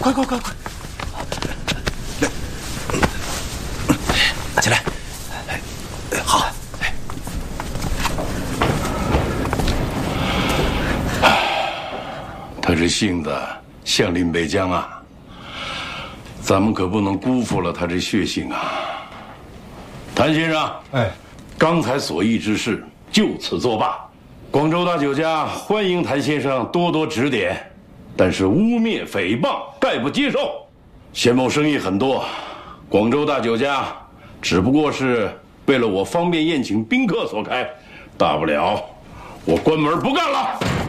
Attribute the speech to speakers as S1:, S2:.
S1: 快！拿起来。好。
S2: 他这性子像林北江啊，咱们可不能辜负了他这血性啊。谭先生，刚才所议之事就此作罢。广州大酒家欢迎谭先生多多指点，但是污蔑诽谤概不接受。谢某生意很多，广州大酒家只不过是为了我方便宴请宾客所开，大不了我关门不干了。